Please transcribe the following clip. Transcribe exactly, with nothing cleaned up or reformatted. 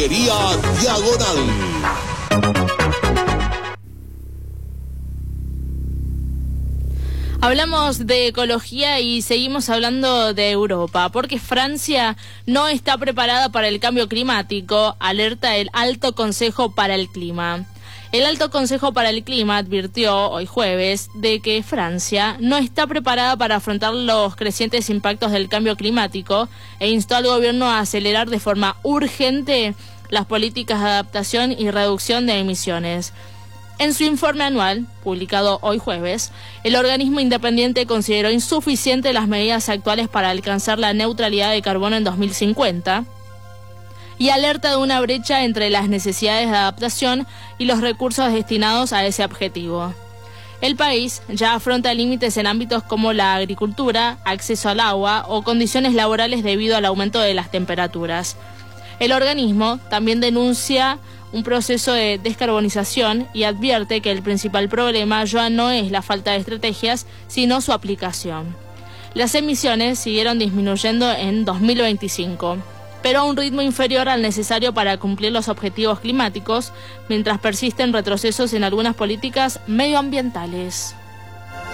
Diagonal. Hablamos de ecología y seguimos hablando de Europa, porque Francia no está preparada para el cambio climático, alerta el Alto Consejo para el Clima. El Alto Consejo para el Clima advirtió hoy jueves de que Francia no está preparada para afrontar los crecientes impactos del cambio climático e instó al gobierno a acelerar de forma urgente las políticas de adaptación y reducción de emisiones. En su informe anual, publicado hoy jueves, el organismo independiente consideró insuficientes las medidas actuales para alcanzar la neutralidad de carbono en dos mil cincuenta y alerta de una brecha entre las necesidades de adaptación y los recursos destinados a ese objetivo. El país ya afronta límites en ámbitos como la agricultura, acceso al agua o condiciones laborales debido al aumento de las temperaturas. El organismo también denuncia un proceso de descarbonización y advierte que el principal problema ya no es la falta de estrategias, sino su aplicación. Las emisiones siguieron disminuyendo en dos mil veinticinco, pero a un ritmo inferior al necesario para cumplir los objetivos climáticos, mientras persisten retrocesos en algunas políticas medioambientales.